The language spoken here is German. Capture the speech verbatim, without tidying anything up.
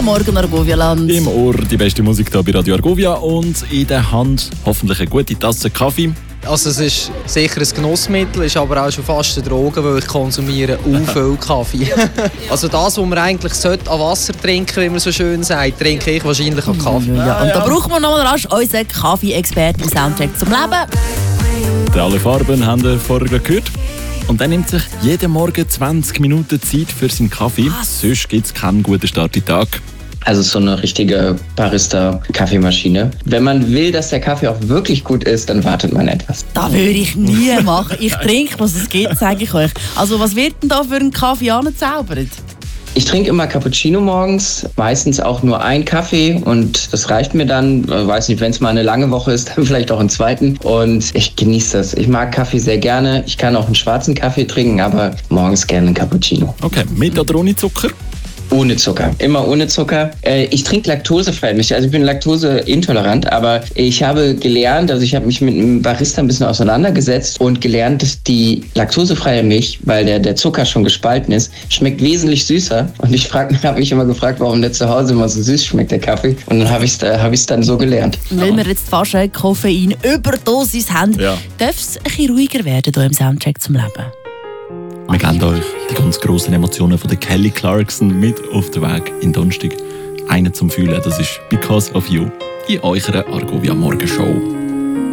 Guten Morgen, Argovia-Land. Im Ohr die beste Musik hier bei Radio Argovia und in der Hand hoffentlich eine gute Tasse Kaffee. Also es ist sicher ein Genussmittel, ist aber auch schon fast eine Droge, weil ich konsumiere u viel Kaffee. Also das, was man eigentlich sollte an Wasser trinken, wie man so schön sagt, trinke ich wahrscheinlich an Kaffee. Ja, und da braucht man noch rasch unseren Kaffee-Experten im Soundtrack zum Leben. Die alle Farben haben wir vorher gehört. Und dann nimmt sich jeden Morgen zwanzig Minuten Zeit für seinen Kaffee. Was? Sonst gibt es keinen guten Start in den Tag. Also so eine richtige Barista-Kaffeemaschine. Wenn man will, dass der Kaffee auch wirklich gut ist, dann wartet man etwas. Das würde ich nie machen. Ich trinke, was es gibt, sage ich euch. Also was wird denn da für einen Kaffee angezaubert? Ich trinke immer Cappuccino morgens, meistens auch nur einen Kaffee und das reicht mir dann. Weiß nicht, wenn es mal eine lange Woche ist, dann vielleicht auch einen zweiten. Und ich genieße das. Ich mag Kaffee sehr gerne. Ich kann auch einen schwarzen Kaffee trinken, aber morgens gerne einen Cappuccino. Okay, mit oder ohne Zucker? Ohne Zucker, immer ohne Zucker. Ich trinke laktosefreie Milch, also ich bin laktoseintolerant, aber ich habe gelernt, also ich habe mich mit einem Barista ein bisschen auseinandergesetzt und gelernt, dass die laktosefreie Milch, weil der, der Zucker schon gespalten ist, schmeckt wesentlich süßer. Und ich habe mich immer gefragt, warum der zu Hause immer so süß schmeckt, der Kaffee. Und dann habe ich es hab dann so gelernt. Weil wir jetzt fast eine Koffein-Überdosis haben, Ja. darf es ein bisschen ruhiger werden hier im Soundtrack zum Leben. Wir geben euch die ganz grossen Emotionen von der Kelly Clarkson mit auf den Weg in Donnerstag. Einen zum Fühlen, das ist «Because of You» in eurer Argovia Morgenshow.